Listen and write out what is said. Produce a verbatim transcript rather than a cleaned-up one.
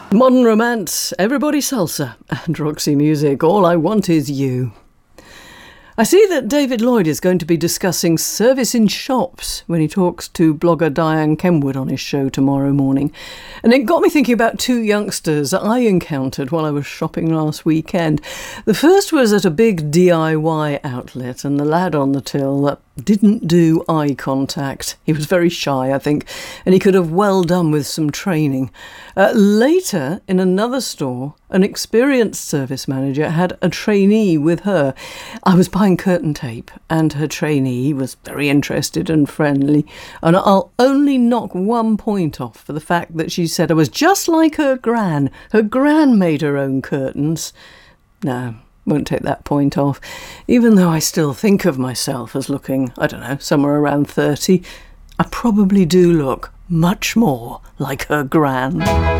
Modern Romance, Everybody Salsa, and Roxy Music, All I Want Is You. I see that David Lloyd is going to be discussing service in shops when he talks to blogger Diane Kenwood on his show tomorrow morning. And it got me thinking about two youngsters I encountered while I was shopping last weekend. The first was at a big D I Y outlet, and the lad on the till didn't do eye contact. He was very shy, I think, and he could have well done with some training. Uh, later, in another store, an experienced service manager had a trainee with her. I was buying curtain tape, and her trainee was very interested and friendly, and I'll only knock one point off for the fact that she said I was just like her gran. Her gran made her own curtains. No, won't take that point off, even though I still think of myself as looking, I don't know, somewhere around thirty. I probably do look much more like her gran.